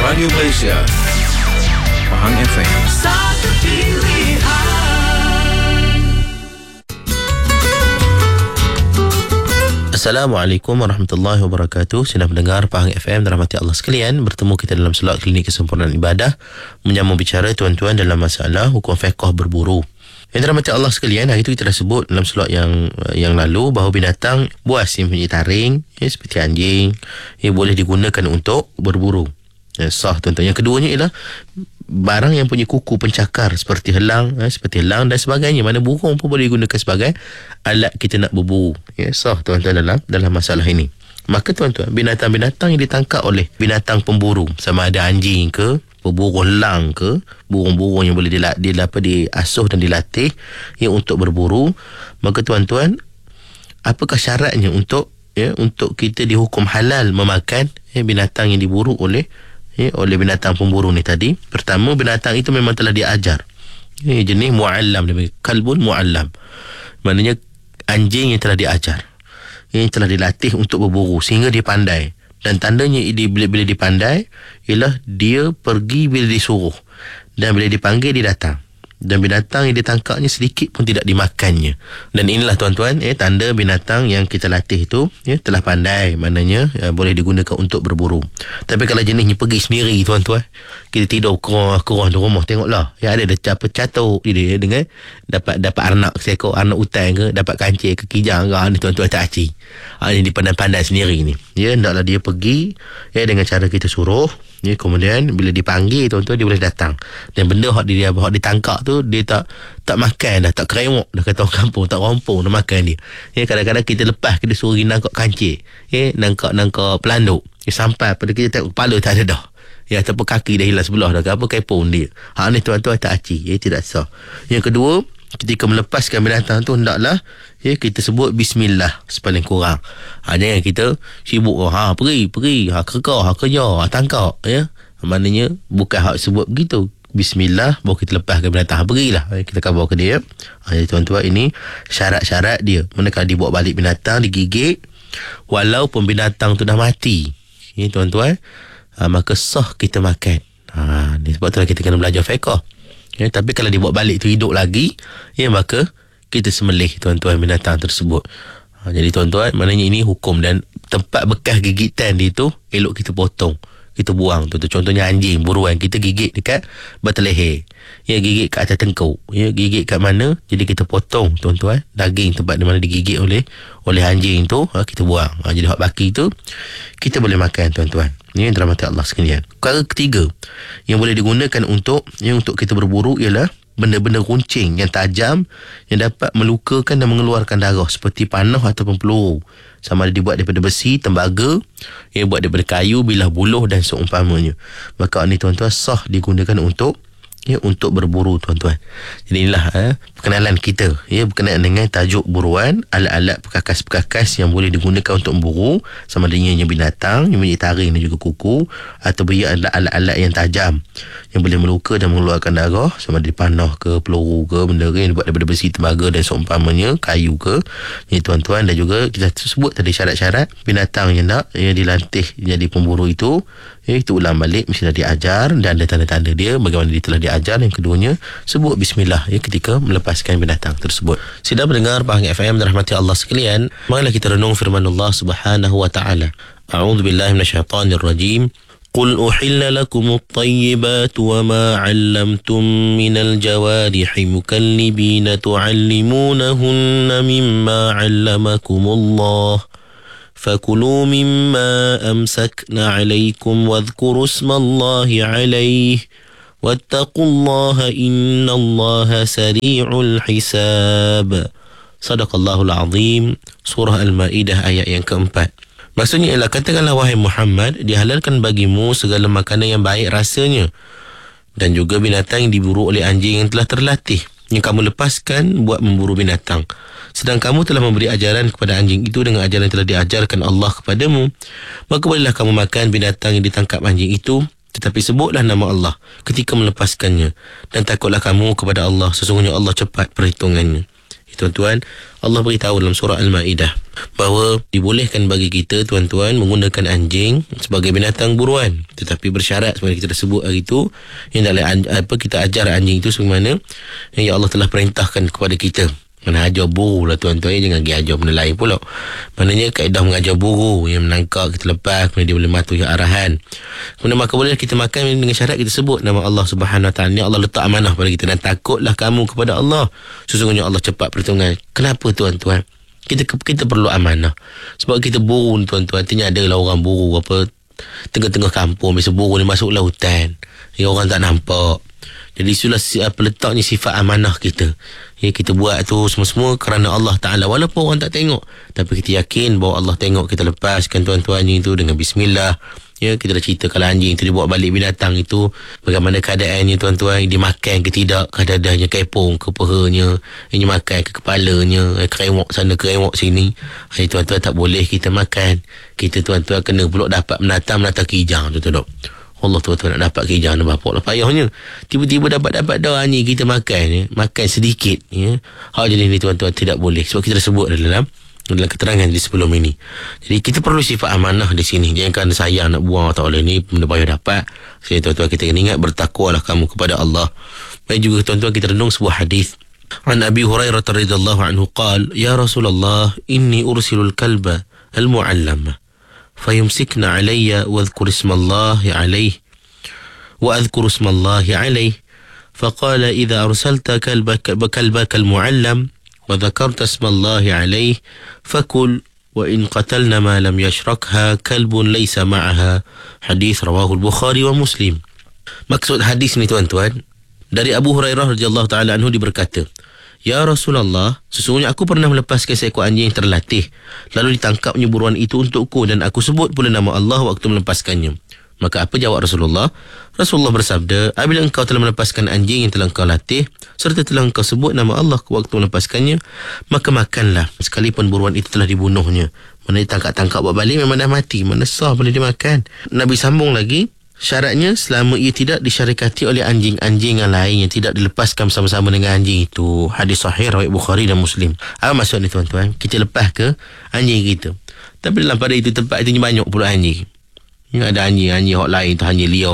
Radio Malaysia Pahang FM. Satu pilihan. Assalamualaikum warahmatullahi wabarakatuh. Sedang mendengar Pahang FM, dirahmati Allah sekalian. Bertemu kita dalam slot klinik kesempurnaan ibadah, menyambung bicara tuan-tuan dalam masalah hukum fiqh berburu. Yang dirahmati Allah sekalian, hari itu kita dah sebut dalam slot yang lalu bahawa binatang buas yang mempunyai taring, seperti anjing, boleh digunakan untuk berburu. Sah tuan-tuan. Yang keduanya ialah barang yang punya kuku pencakar seperti helang dan sebagainya. Mana burung pun boleh digunakan sebagai alat kita nak berburu. Sah tuan-tuan dalam masalah ini. Maka tuan-tuan, binatang-binatang yang ditangkap oleh binatang pemburu, sama ada anjing ke, berburu helang ke, burung-burung yang boleh diasuh dan dilatih untuk berburu, maka tuan-tuan, apakah syaratnya untuk kita dihukum halal memakan binatang yang diburu oleh binatang pemburu ni tadi? Pertama, binatang itu memang telah diajar. Jenis mu'allam, kalbun mu'allam. Maknanya anjing yang telah diajar, yang telah dilatih untuk berburu sehingga dia pandai. Dan tandanya bila dia pandai ialah dia pergi bila disuruh, dan bila dipanggil dia datang. Dan binatang yang ditangkapnya sedikit pun tidak dimakannya. Dan inilah tuan-tuan, tanda binatang yang kita latih itu telah pandai, maknanya boleh digunakan untuk berburu. Tapi kalau jenisnya pergi sendiri tuan-tuan, kita tidur kurang di rumah, tengoklah ada catuk dia dengan dapat arnak seekor arnak utan ke, dapat kancil ke, kijang ke, ni tuan-tuan tak aci. Ini dipandai-pandai sendiri ni. Hendaklah dia pergi dengan cara kita suruh. Kemudian bila dipanggil tuan-tuan, dia boleh datang. Dan benda hak ditangkap tu, dia tak makan dah, tak kerewok dah, kata orang kampung, tak rompong dah makan dia. Kadang-kadang kita lepas, kita suruh nangkap kancil, nangkap pelanduk, sampai pada kita tengok kepala tak ada dah, ataupun kaki dah hilang sebelah dah, apa kepong dia. Ni tuan-tuan tak aci, tidak sah. Yang kedua, ketika melepaskan binatang tu, hendaklah kita sebut bismillah sepaling kurang. Jangan kita sibuk pergi kerja, tangkap, maknanya bukan hak sebut begitu. Bismillah baru kita lepaskan binatang, pergilah, kita kabar ke dia. Jadi tuan-tuan, ini syarat-syarat dia. Manakala dibawa balik binatang, digigit, walaupun binatang tu dah mati, tuan-tuan, maka sah kita makan. Ni sebab tu kita kena belajar fiqh. Tapi kalau dibawa balik tu hidup lagi, maka kita sembelih tuan-tuan binatang tersebut. Jadi tuan-tuan, maknanya ini hukum. Dan tempat bekas gigitan dia tu elok kita potong, kita buang. Contohnya anjing buruan, kita gigit dekat batang leher, gigit kat atas tengkuk, gigit kat mana, jadi kita potong tuan-tuan daging tempat di mana digigit oleh anjing tu, kita buang. Jadi hak baki tu kita boleh makan tuan-tuan. Ini yang dirahmati Allah sekalian. Perkara ketiga yang boleh digunakan untuk kita berburu ialah benda-benda runcing yang tajam yang dapat melukakan dan mengeluarkan darah, seperti panah ataupun peluru, sama ada dibuat daripada besi, tembaga, buat daripada kayu, bilah buluh dan seumpamanya. Maka ni tuan-tuan sah digunakan untuk berburu tuan-tuan. Jadi inilah perkenalan kita berkenaan dengan tajuk buruan, alat-alat perkakas-perkakas yang boleh digunakan untuk memburu, sama ada ianya binatang yang mempunyai taring dan juga kuku, atau ia adalah alat-alat yang tajam yang boleh meluka dan mengeluarkan darah, sama ada panah ke, peluru ke, benda yang dibuat daripada besi, tembaga dan seumpamanya, kayu ke. Ini tuan-tuan, dan juga kita sebut tadi syarat-syarat binatang yang dilatih jadi pemburu itu. Itu ulang balik, mesti dah diajar dan ada tanda-tanda dia bagaimana dia telah diajar. Yang keduanya, sebut bismillah ketika melepaskan binatang tersebut. Sedang mendengar Pahang FM, dirahmati Allah sekalian. Marilah kita renung firman Allah Subhanahu wa taala. A'udzu billahi minasyaitonir rajim. Qul uhilla lakumut thayyibatu wa ma 'allamtum minal jawarihi mukallibina tu'allimunahunna mimma 'allamakumullah. فَكُلُوا مِمَّا أَمْسَكْنَا عَلَيْكُمْ وَاذْكُرُوا اسْمَ اللَّهِ عَلَيْهِ وَاتَّقُوا اللَّهَ إِنَّ اللَّهَ سَرِيعُ الْحِسَابِ. Sadaqallahul Azim. Surah Al-Ma'idah ayat yang keempat. Maksudnya ialah, katakanlah wahai Muhammad, dihalalkan bagimu segala makanan yang baik rasanya, dan juga binatang yang diburu oleh anjing yang telah terlatih, yang kamu lepaskan buat memburu binatang. Sedang kamu telah memberi ajaran kepada anjing itu dengan ajaran yang telah diajarkan Allah kepadamu, maka bolehlah kamu makan binatang yang ditangkap anjing itu, tetapi sebutlah nama Allah ketika melepaskannya, dan takutlah kamu kepada Allah, sesungguhnya Allah cepat perhitungannya. Tuan-tuan, Allah beritahu dalam surah Al-Ma'idah bahawa dibolehkan bagi kita, tuan-tuan, menggunakan anjing sebagai binatang buruan, tetapi bersyarat seperti kita dah sebut hari itu, yang dalam kita ajar anjing itu sebagaimana yang Allah telah perintahkan kepada kita. Mana ajar buru lah, tuan-tuan, jangan pergi ajar benda lain pula. Maknanya kaedah mengajar buru yang menangkap kita lepas, kemudian dia boleh matuhi arahan. Kemudian maka boleh kita makan dengan syarat kita sebut nama Allah Subhanahu Wa Taala. Ni Allah letak amanah pada kita, dan takutlah kamu kepada Allah, sesungguhnya Allah cepat pertolongan. Kenapa, tuan-tuan? Kita perlu amanah. Sebab kita buru, tuan-tuan, artinya adalah orang buru apa tengah-tengah kampung, biasa buru ni masuk lautan, orang tak nampak. Jadi itulah letaknya sifat amanah kita. Kita buat tu semua-semua kerana Allah Ta'ala, walaupun orang tak tengok, tapi kita yakin bahawa Allah tengok kita lepaskan, tuan-tuan, anjing tu dengan bismillah. Kita dah cerita kalau anjing tu dibawa balik binatang itu, bagaimana keadaannya, tuan-tuan, dia makan ke tidak, kadang-kadangnya kepong ke pehanya, dia makan ke kepalanya, kerewok sana kerewok sini. Tuan-tuan, tak boleh kita makan. Kita, tuan-tuan, kena pula dapat menatang kijang, tuan-tuan. Allah, tuan-tuan, nak dapat kijang dan bapak lah payahnya. Tiba-tiba dapat dah anjing kita makan, makan sedikit. Hal jenis ni, tuan-tuan, tidak boleh. Sebab kita dah sebut dalam keterangan di sebelum ini. Jadi kita perlu sifat amanah di sini. Jangan kerana sayang nak buang, tak boleh, ni benda payah dapat. Jadi, tuan-tuan, kita kena ingat, bertakwalah kamu kepada Allah. Baik juga, tuan-tuan, kita renung sebuah hadis. An Abi Hurairah radhiyallahu anhu qala, ya Rasulullah, inni ursilul kalba al-mu'allama فيمسكن علي واذكر اسم الله عليه وأذكر اسم الله عليه فقال إذا أرسلت كلبك المعلم وذكرت اسم الله عليه فكل وإن قتلنا ما لم يشركها كلب ليس معها. Hadis rawahu al-Bukhari wa Muslim. Maksud hadis ni, tuan-tuan, dari Abu Hurairah radhiyallahu taala anhu, dia berkata, ya Rasulullah, sesungguhnya aku pernah melepaskan seekor anjing yang terlatih, lalu ditangkapnya buruan itu untukku, dan aku sebut pula nama Allah waktu melepaskannya. Maka apa jawab Rasulullah? Rasulullah bersabda, apabila engkau telah melepaskan anjing yang telah engkau latih, serta telah engkau sebut nama Allah waktu melepaskannya, maka makanlah, sekalipun buruan itu telah dibunuhnya. Mana ditangkap-tangkap buat balik, memang dah mati, mana sah boleh dimakan. Nabi sambung lagi, syaratnya selama ia tidak disyarikati oleh anjing-anjing yang lain yang tidak dilepaskan bersama-sama dengan anjing itu. Hadis sahih riwayat Bukhari dan Muslim. Apa maksud ni, tuan-tuan? Kita lepas ke anjing kita, tapi dalam pada itu tempat itu banyak pula anjing. Ada anjing hok lain tu, anjing liar,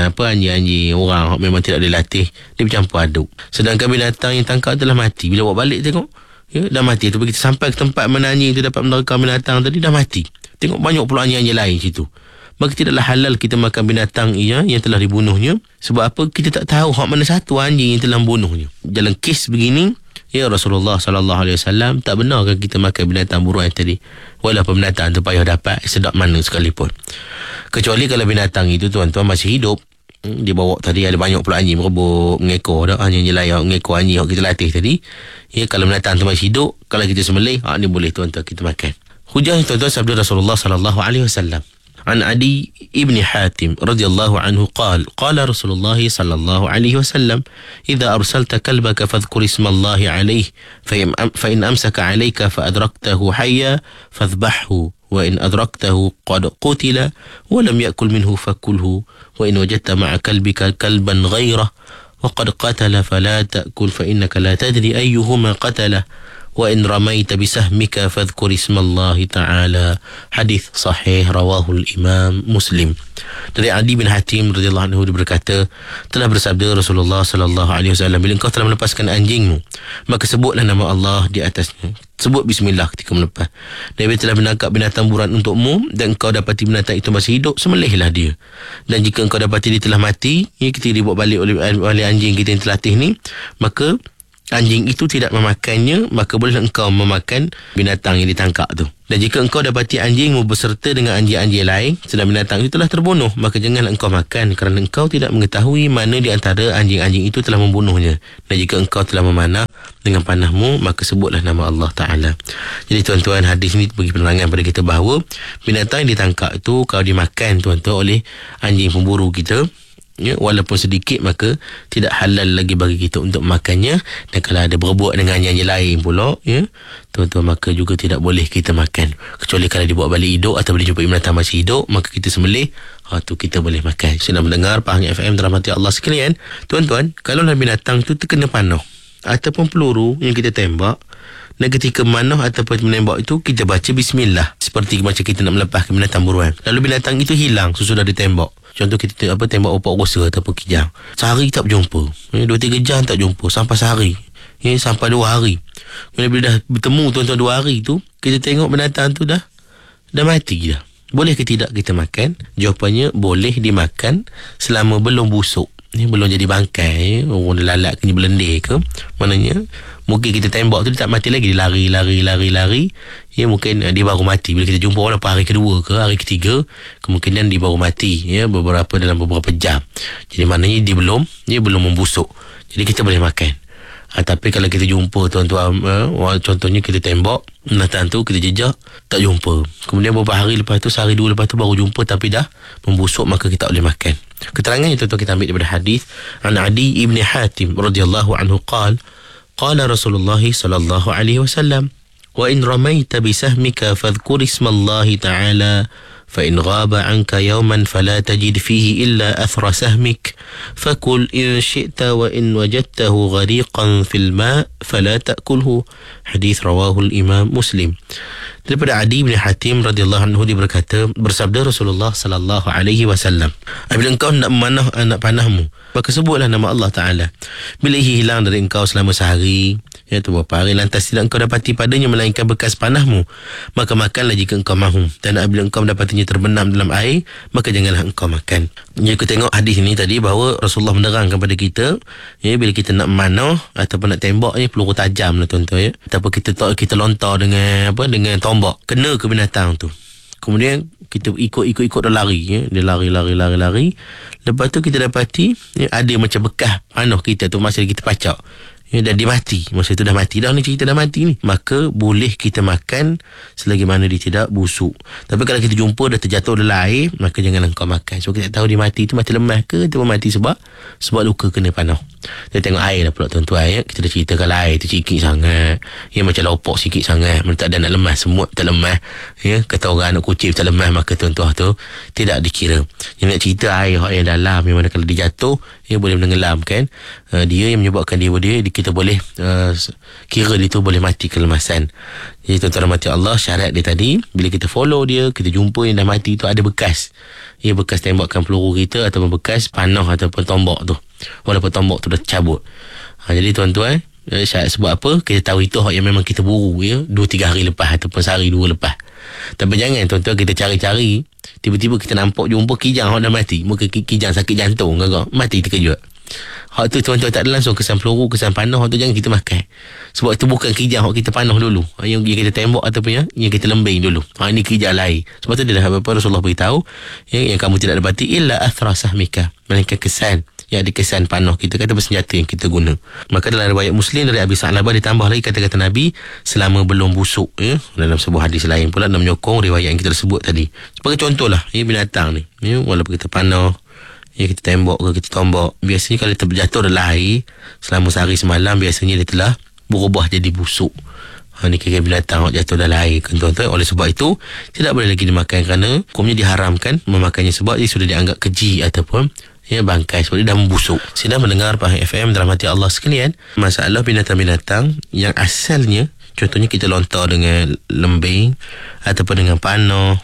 anjing orang hok memang tidak dilatih, dia bercampur aduk. Sedangkan binatang yang tangkap telah mati, bila bawa balik tengok dah mati. Tu kita sampai ke tempat mana anjing itu dapat menerkam binatang tadi, dah mati. Tengok banyak pula anjing-anjing lain situ. Maka tidaklah halal kita makan binatang yang telah dibunuhnya. Sebab apa? Kita tak tahu hak mana satu anjing yang telah membunuhnya. Dalam kes begini, ya Rasulullah SAW, tak benar kan kita makan binatang buruan tadi, walaupun binatang tu payah dapat sedap mana sekalipun. Kecuali kalau binatang itu, tuan-tuan, masih hidup. Dia bawa tadi, ada banyak pula anjing merebut, mengekor dah, anjing layak mengekor anjing yang kita latih tadi. Kalau binatang tu masih hidup, kalau kita sembelih, ni boleh, tuan-tuan, kita makan. Hujah, tuan-tuan, sabda Rasulullah SAW. عن عدي ابن حاتم رضي الله عنه قال رسول الله صلى الله عليه وسلم إذا أرسلت كلبك فاذكر اسم الله عليه فإن أمسك عليك فأدركته حيا فاذبحه وإن أدركته قد قتل ولم يأكل منه فكله وإن وجدت مع كلبك كلبا غيره وقد قتل فلا تأكل فإنك لا تدري أيهما قتله وإن رميت بسهمك فاذكر اسم الله تعالى. Hadis sahih rawahul Imam Muslim. Dari Adi bin Hatim radhiyallahu anhu, dia berkata, telah bersabda Rasulullah sallallahu alaihi wasallam, bila engkau telah melepaskan anjingmu, maka sebutlah nama Allah di atasnya. Sebut bismillah ketika melepas. Dan bila telah menangkap binatang buruan untukmu dan engkau dapati binatang itu masih hidup, sembelihlah dia. Dan jika engkau dapati dia telah mati, ketika dibawa balik oleh anjing kita yang terlatih ni, maka anjing itu tidak memakannya, maka boleh engkau memakan binatang yang ditangkap tu. Dan jika engkau dapati anjingmu berserta dengan anjing-anjing lain sedang binatang itu telah terbunuh, maka janganlah engkau makan, kerana engkau tidak mengetahui mana di antara anjing-anjing itu telah membunuhnya. Dan jika engkau telah memanah dengan panahmu, maka sebutlah nama Allah Ta'ala. Jadi, tuan-tuan, hadis ini bagi penerangan pada kita bahawa binatang yang ditangkap itu kalau dimakan, tuan-tuan, oleh anjing pemburu kita, walaupun sedikit, maka tidak halal lagi bagi kita untuk makannya. Dan kalau ada berbuat dengan anjing lain pula, tuan-tuan, maka juga tidak boleh kita makan. Kecuali kalau dibawa balik hidup atau boleh jumpa binatang masih hidup, maka kita sembelih, tu kita boleh makan. Saya nak mendengar Pahang FM dirahmati Allah sekalian. Tuan-tuan, kalau binatang tu terkena panah ataupun peluru yang kita tembak, Dan ketika memanah ataupun menembak itu, kita baca bismillah. Seperti macam kita nak melepaskan binatang buruan. Lalu binatang itu hilang sesudah ditembak. Contoh kita tembak opak rosa ataupun kijang. Sehari tak berjumpa. 2-3 jam tak jumpa. Sampai sehari. Sampai 2 hari. Bila dah bertemu tuan-tuan 2 hari tu, kita tengok binatang tu dah mati dah. Boleh ke tidak kita makan? Jawapannya boleh dimakan selama belum busuk. Belum jadi bangkai. Orang dah lalat ke berlendir ke. Maknanya mungkin kita tembak tu dia tak mati lagi. Dia lari. Mungkin dia baru mati. Bila kita jumpa orang hari kedua ke hari ketiga, kemungkinan dia baru mati dalam beberapa jam. Jadi maknanya dia belum membusuk. Jadi kita boleh makan. Tapi kalau kita jumpa tuan-tuan, contohnya kita tembak binatang tu, kita jejak, tak jumpa. Kemudian beberapa hari lepas tu, sehari 2 lepas tu baru jumpa tapi dah membusuk, maka kita tak boleh makan. Keterangannya tuan-tuan kita ambil daripada hadis an Adi ibn Hatim radhiyallahu anhu qala Rasulullah sallallahu alaihi wasallam wa in ramaita bisahmika fadhkur ismallahi ta'ala فإن غاب عنك يوما فلا تجد فيه إلا أثر سهمك فكل إن شئت وإن وجدته غريقا في الماء فلا تأكله. Hadis rawahul Imam Muslim. Daripada Adi bin Hatim radhiyallahu anhu, dia berkata, bersabda Rasulullah sallallahu alaihi wasallam, apabila engkau nak memanah anak panahmu, maka sebutlah nama Allah Ta'ala. Bila ia hilang dari engkau selama sehari, beberapa hari, lantas tidak engkau dapati padanya melainkan bekas panahmu, maka makanlah jika engkau mahu. Dan apabila engkau mendapatinya terbenam dalam air, maka janganlah engkau makan. Jadi kita tengok hadis ini tadi bahawa Rasulullah menerangkan kepada kita, bila kita nak memanah ataupun nak tembak, peluru tajam lah tuan-tuan, ataupun kita lontar dengan tombak, kena ke binatang tu. Kemudian kita ikut dah lari, dia lari. Lepas tu kita dapati ada macam bekas panah kita tu masa kita pacak. Dan dia mati. Masa tu dah mati dah ni, cerita dah mati ni. Maka boleh kita makan selagi mana dia tidak busuk. Tapi kalau kita jumpa dah terjatuh dalam air, maka janganlah kau makan. Sebab kita tak tahu dia mati tu mati lemah ke, ataupun mati sebab luka kena panah. Kita tengok air lah pula tuan-tuan. Kita dah cerita kalau air tu sikit sangat, macam lopok sikit sangat, mana tak ada anak lemah, semut tak lemah, kata orang anak kucing tak lemah, maka tuan-tuan tu tidak dikira. Yang nak cerita air yang dalam, yang mana kalau dia jatuh, boleh menenggelamkan dia, yang menyebabkan dia kita boleh kira dia tu boleh mati kelemasan. Jadi tuan-tuan rahmati Allah, syarat dia tadi, bila kita follow dia, kita jumpa yang dah mati tu ada bekas, bekas tembakan peluru kita ataupun bekas panah ataupun tombak tu, walaupun tombak tu dah cabut. Jadi tuan-tuan, syarat sebab apa? Kita tahu itu yang memang kita buru 2-3 hari lepas ataupun sehari 2 lepas. Tapi jangan tuan-tuan kita cari-cari, tiba-tiba kita nampak jumpa kijang dah mati. Mungkin kijang sakit jantung ke, mati terkejut. Hak tu tuan-tuan tak ada langsung kesan peluru, kesan panah, hak tu jangan kita makan. Sebab itu bukan kijang hak kita panah dulu, yang kita tembak ataupun yang kita lembing dulu. Ini kijang lain. Sebab tu dia dah Rasulullah beritahu, yang kamu tidak dapati illa athra sahmika, melainkan kesan, yang ada kesan panah kita, kata bersenjata yang kita guna. Maka dalam riwayat Muslim dari Abi Sa'labah ditambah lagi kata-kata Nabi selama belum busuk. Dalam sebuah hadis lain pula nak menyokong riwayat yang kita sebut tadi. Sebagai contohlah, binatang ni, walaupun kita panah, kita tembak ke, kita tombak, biasanya kalau terjatuh dalam air selama sehari semalam, biasanya dia telah berubah jadi busuk. Ni kira binatang jatuh dalam air kan tuan-tuan. Oleh sebab itu tidak boleh lagi dimakan, kerana hukumnya diharamkan memakannya sebab dia sudah dianggap keji ataupun bangkai, sebab dia dah membusuk. Sedang mendengar Pahang FM dalam hati Allah sekalian, masalah binatang-binatang yang asalnya, contohnya kita lontar dengan lembing ataupun dengan panah,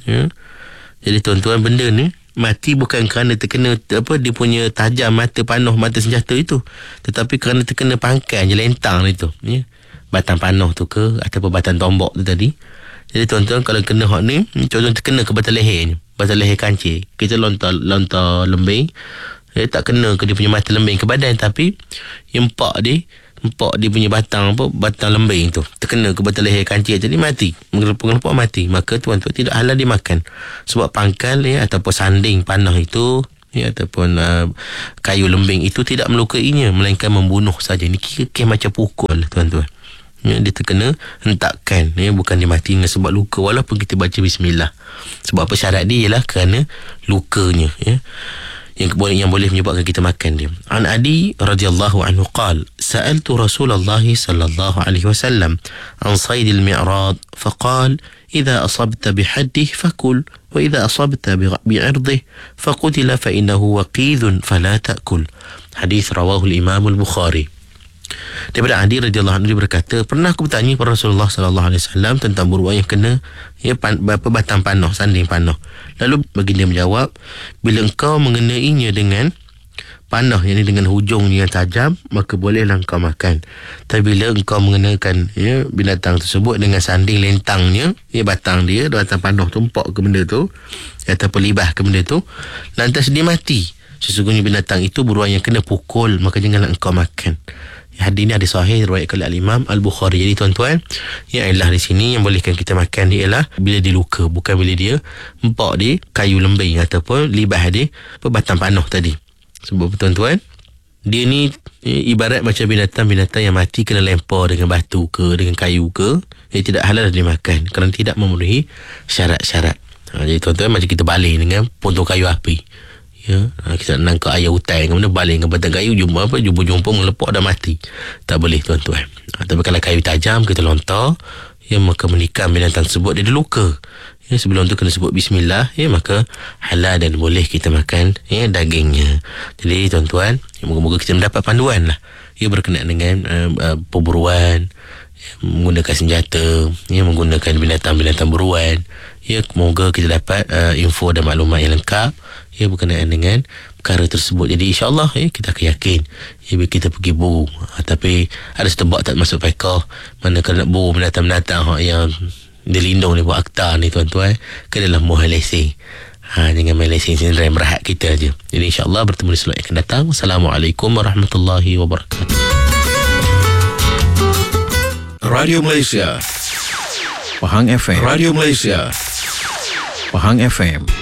jadi tuan-tuan, benda ni mati bukan kerana terkena dia punya tajam mata panah, mata senjata itu, tetapi kerana terkena pangkai je, lentang itu, batang panah tu ke ataupun batang tombak tu tadi. Jadi tuan-tuan, kalau kena hak ni, contoh terkena ke batang leher, batang leher kancil, kita lontar lembing, tak kena ke dia punya mata lembing ke badan, tapi empak dia punya batang lembing tu terkena ke batang leher kancil, jadi mati, mengelepuk mati. Maka tuan-tuan tidak halal dimakan, sebab pangkal ataupun sanding panah itu ataupun kayu lembing itu tidak melukainya, melainkan membunuh saja. Ini kira macam pukul tuan-tuan. Dia terkena hentakan, bukan dia mati dengan sebab luka, walaupun kita baca bismillah. Sebab apa? Syarat dia ialah kerana lukanya, yang boleh menyebabkan kita makan dia. An Adi radhiyallahu anhu qala sa'altu Rasulullah sallallahu alaihi wasallam an sayd al-mi'rad faqala idza asabta bihaddihi fakul wa idza asabta bi'irdihi faqutila fa innahu waqidun fala ta'kul. Hadis rawahu al-Imam al-Bukhari. Daripada Adi radhiyallahu anhu, dia berkata, pernah aku bertanya kepada Rasulullah sallallahu alaihi wasallam tentang beruang yang kena berapa batang panah, sanding panah. Lalu baginda menjawab, bila engkau mengenainya dengan panah, yang dengan hujung yang tajam, maka bolehlah engkau makan. Tapi bila engkau mengenakan binatang tersebut dengan sanding lentangnya, batang dia, batang panah tumpuk ke benda tu ataupun libah ke benda tu, lantas dia mati, sesungguhnya binatang itu beruang yang kena pukul, maka janganlah engkau makan. Hadis ni ada sahih riwayat oleh Al-Imam Al-Bukhari. Jadi tuan-tuan, yang ialah di sini yang bolehkan kita makan dia ialah bila dia luka, bukan bila dia empok di kayu lembing ataupun libah dia batang panah tadi. Sebab tuan-tuan, dia ni ibarat macam binatang-binatang yang mati kena lempar dengan batu ke, dengan kayu ke, tidak halal dimakan kerana tidak memenuhi syarat-syarat. Jadi tuan-tuan, macam kita baling dengan potong kayu api. Kita nangkap ayam hutan, kemudian baling dengan batang kayu, jumpa melepok dah mati. Tak boleh tuan-tuan. Tapi kalau kayu tajam kita lontar, maka menikam binatang tersebut, dia ada luka. Sebelum tu kena sebut bismillah, maka halal dan boleh kita makan dagingnya. Jadi tuan-tuan, moga-moga kita mendapat panduan lah berkenaan dengan perburuan, menggunakan senjata, menggunakan binatang-binatang buruan. Semoga kita dapat info dan maklumat yang lengkap berkenaan dengan perkara tersebut. Jadi insyaAllah kita akan yakin bila kita pergi buru, tapi ada setebak tak masuk fiqah, mana kalau nak buru binatang-binatang yang dilindung oleh buat akta ni tuan-tuan, ke dalam muhal lesen. Jangan main lesen sendiri, berhak kita aja. Jadi insyaAllah bertemu di slot yang akan datang. Assalamualaikum warahmatullahi wabarakatuh. Radio Malaysia, Pahang FM. Radio Malaysia, Pahang FM.